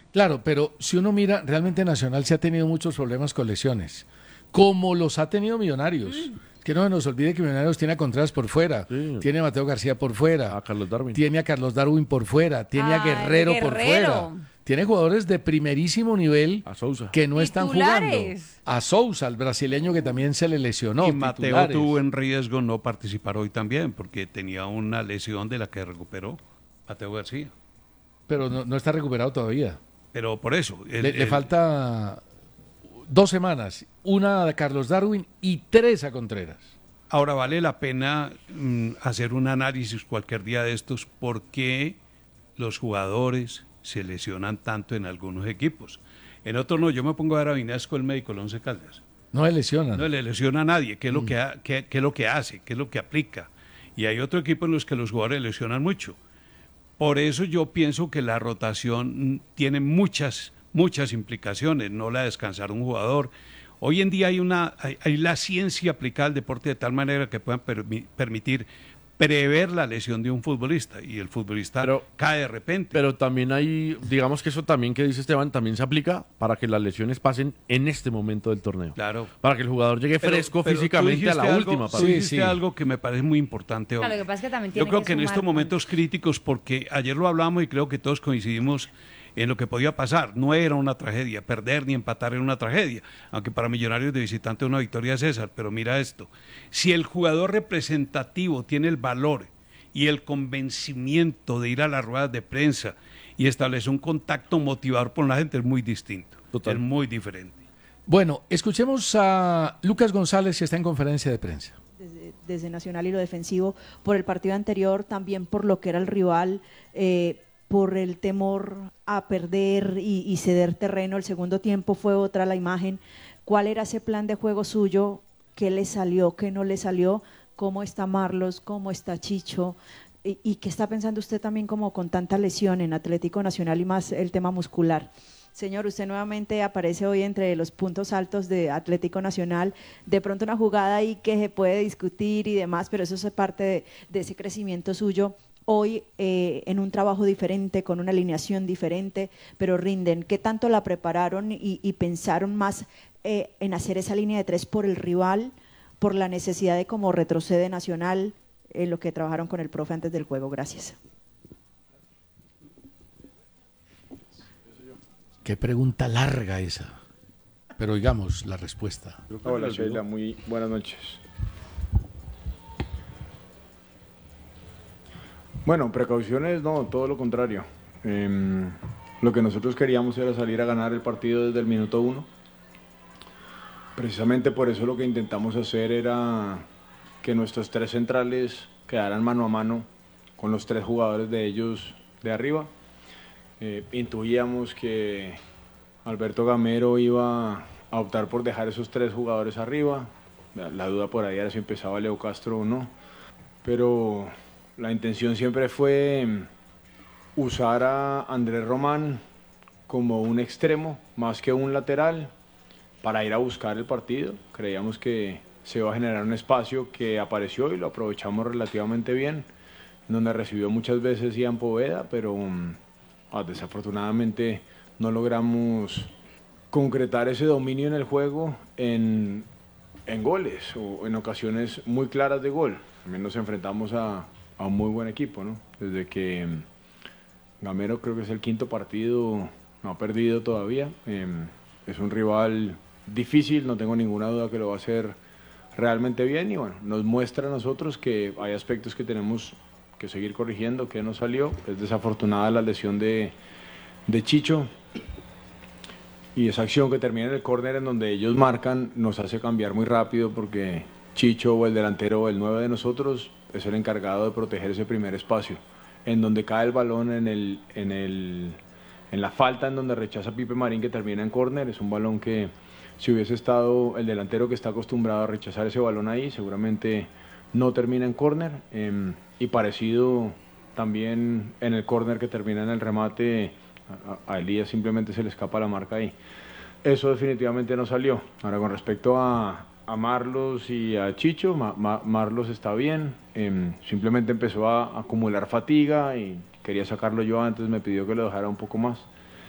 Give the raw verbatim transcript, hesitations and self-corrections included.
Claro, pero si uno mira, realmente Nacional se ha tenido muchos problemas con lesiones, como los ha tenido Millonarios. Que no se nos olvide que Millonarios tiene a Contreras por fuera, Sí, tiene a Mateo García por fuera, a Carlos Darwin. tiene a Carlos Darwin por fuera, tiene a Ah, Guerrero por fuera, Guerrero. tiene jugadores de primerísimo nivel A Sousa. que no están jugando. Titulares. A Sousa, el brasileño que también se le lesionó. y Mateo titulares. tuvo en riesgo no participar hoy también, porque tenía una lesión de la que recuperó Mateo García. Pero no, no está recuperado todavía. Pero por eso... el- Le, le el- falta dos semanas, una a Carlos Darwin y tres a Contreras. Ahora vale la pena mm, hacer un análisis cualquier día de estos, por qué los jugadores se lesionan tanto en algunos equipos. En otros no, yo me pongo a ver a Vinasco, el médico del Once Caldas. No le lesionan. No le lesiona a nadie, ¿qué es lo que, ha- qué- qué es lo que hace? ¿Qué es lo que aplica? Y hay otro equipo en los que los jugadores lesionan mucho. Por eso yo pienso que la rotación mm, tiene muchas, muchas implicaciones, no la de descansar un jugador. Hoy en día hay, una, hay, hay la ciencia aplicada al deporte de tal manera que puedan permi- permitir prever la lesión de un futbolista y el futbolista Pero- cae de repente. Pero también hay, digamos que eso también que dice Esteban, también se aplica para que las lesiones pasen en este momento del torneo. Claro. Para que el jugador llegue Pero- fresco pero tú físicamente a la dijiste algo- última tú parte. Sí, dijiste sí. algo que me parece muy importante hoy. Claro, lo que pasa es que también Yo tiene creo que que en sumar estos momentos críticos, porque ayer lo hablamos y creo que todos coincidimos en lo que podía pasar. No era una tragedia, perder ni empatar era una tragedia, aunque para Millonarios de visitante una victoria César, pero mira esto, si el jugador representativo tiene el valor y el convencimiento de ir a las ruedas de prensa y establecer un contacto motivador con la gente, es muy distinto, Total. es muy diferente. Bueno, escuchemos a Lucas González, que está en conferencia de prensa. desde, desde Nacional y lo defensivo, por el partido anterior, también por lo que era el rival, eh, por el temor a perder y, y ceder terreno. El segundo tiempo fue otra la imagen. ¿Cuál era ese plan de juego suyo? ¿Qué le salió? ¿Qué no le salió? ¿Cómo está Marlos? ¿Cómo está Chicho? ¿Y, y qué está pensando usted también como con tanta lesión en Atlético Nacional y más el tema muscular? Señor, usted nuevamente aparece hoy entre los puntos altos de Atlético Nacional, de pronto una jugada ahí que se puede discutir y demás, pero eso es parte de, de ese crecimiento suyo. Hoy eh, en un trabajo diferente, con una alineación diferente, pero rinden. ¿Qué tanto la prepararon y, y pensaron más eh, en hacer esa línea de tres por el rival, por la necesidad de cómo retrocede Nacional, en lo que trabajaron con el profe antes del juego? Gracias. Qué pregunta larga esa. Pero oigamos la respuesta. Hola Sheila, muy buenas noches. Bueno, precauciones no, todo lo contrario. Eh, lo que nosotros queríamos era salir a ganar el partido desde el minuto uno. Precisamente por eso lo que intentamos hacer era que nuestros tres centrales quedaran mano a mano con los tres jugadores de ellos de arriba. Eh, intuíamos que Alberto Gamero iba a optar por dejar esos tres jugadores arriba. La, la duda por ahí era si empezaba Leo Castro o no. Pero la intención siempre fue usar a Andrés Román como un extremo más que un lateral para ir a buscar el partido. Creíamos que se iba a generar un espacio que apareció y lo aprovechamos relativamente bien, donde recibió muchas veces Ian Poveda, pero um, ah, desafortunadamente no logramos concretar ese dominio en el juego en, en goles o en ocasiones muy claras de gol. También nos enfrentamos a, a un muy buen equipo, ¿no? Desde que um, Gamero creo que es el quinto partido, no ha perdido todavía. Eh, es un rival difícil, no tengo ninguna duda que lo va a hacer realmente bien y bueno, nos muestra a nosotros que hay aspectos que tenemos que seguir corrigiendo, que no salió. Es desafortunada la lesión de, de Chicho y esa acción que termina en el córner en donde ellos marcan nos hace cambiar muy rápido porque Chicho o el delantero o el nueve de nosotros es el encargado de proteger ese primer espacio en donde cae el balón en, el, en, el, en la falta en donde rechaza Pipe Marín que termina en córner. Es un balón que si hubiese estado el delantero que está acostumbrado a rechazar ese balón ahí, seguramente no termina en córner. Eh, y parecido también en el córner que termina en el remate, a, a Elías simplemente se le escapa la marca ahí. Eso definitivamente no salió. Ahora con respecto a, a Marlos y a Chicho, Ma, Ma, Marlos está bien, eh, simplemente empezó a acumular fatiga y quería sacarlo yo antes, me pidió que lo dejara un poco más.